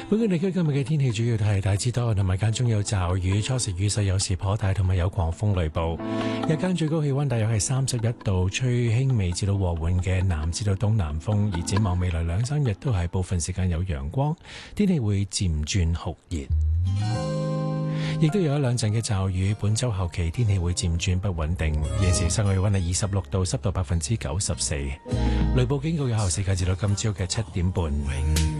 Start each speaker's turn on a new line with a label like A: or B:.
A: 本港地區今日嘅天氣主要係大致多雲同埋間中有驟雨，初時雨勢有時頗大，同埋有狂風雷暴。日間最高氣溫大約係31度，吹輕微至到和緩嘅南至到東南風。而展望未來兩三日都係部分時間有陽光，天氣會漸轉酷熱，亦都有一兩陣嘅驟雨。本週後期天氣會漸轉不穩定。現時室外氣溫係26度，濕度94%。雷暴警告有效時間至到今朝嘅7點半。